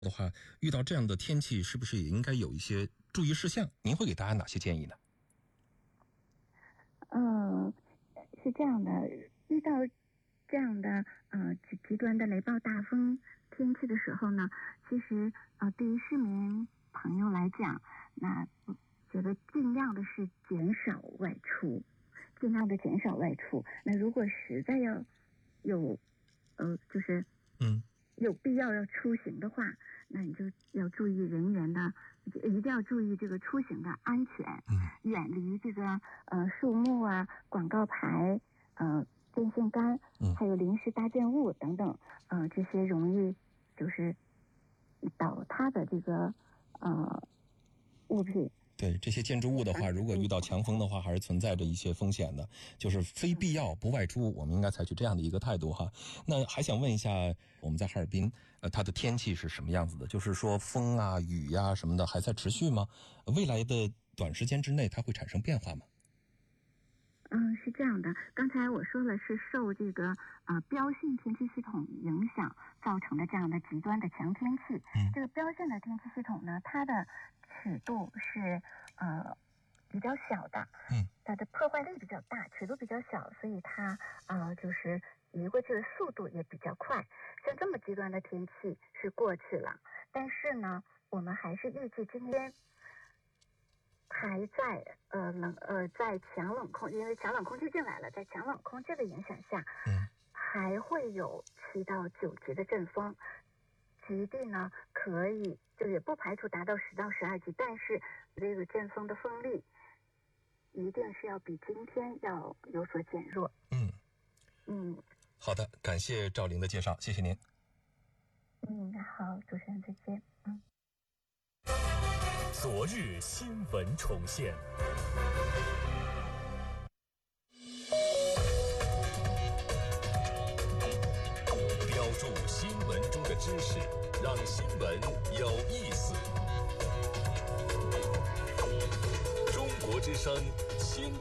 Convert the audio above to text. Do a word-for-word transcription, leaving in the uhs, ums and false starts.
的话，遇到这样的天气，是不是也应该有一些注意事项？您会给大家哪些建议呢？ 嗯，是这样的，遇到这样的呃极极端的雷暴大风天气的时候呢，其实呃对于市民朋友来讲，那觉得尽量的是减少外出，尽量的减少外出。那如果实在要有呃就是嗯有必要要出行的话，那你就要注意人员的，一定要注意这个出行的安全， 嗯， 远离这个呃树木啊、广告牌、呃电线杆， 嗯还有临时搭建物等等，呃这些容易就是倒塌的这个呃物品。 对，这些建筑物的话，如果遇到强风的话，还是存在着一些风险的，就是非必要不外出，我们应该采取这样的一个态度哈。那还想问一下，我们在哈尔滨，呃，它的天气是什么样子的？就是说风啊、雨呀、啊、什么的还在持续吗？未来的短时间之内，它会产生变化吗？ 嗯，是这样的，刚才我说了是受这个呃标性天气系统影响造成的这样的极端的强天气。 嗯， 这个标性的天气系统呢，它的尺度是呃比较小的， 嗯， 它的破坏力比较大，尺度比较小，所以它呃就是移过去的速度也比较快。像这么极端的天气是过去了，但是呢，我们还是预计今天还在呃冷呃在强冷空，因为强冷空气进来了，在强冷空气的影响下， 嗯， 还会有七到九级的阵风，极地呢可以就也不排除达到十到十二级，但是这个阵风的风力一定是要比今天要有所减弱。 嗯嗯， 好的，感谢赵玲的介绍，谢谢您。 嗯，好，主持人再见。嗯。 昨日新闻重现，标注新闻中的知识，让新闻有意思。中国之声新